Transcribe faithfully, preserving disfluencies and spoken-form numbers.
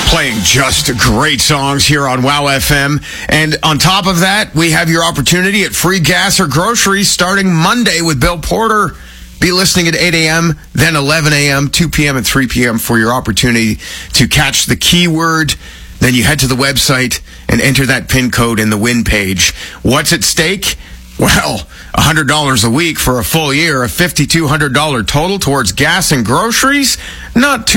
Playing just great songs here on WOW F M. And on top of that, we have your opportunity at free gas or groceries starting Monday with Bill Porter. Be listening at eight a.m., then eleven a.m., two p.m., and three p.m. for your opportunity to catch the keyword. Then you head to the website and enter that PIN code in the win page. What's at stake? Well, one hundred dollars a week for a full year, a five thousand two hundred dollars total towards gas and groceries. Not too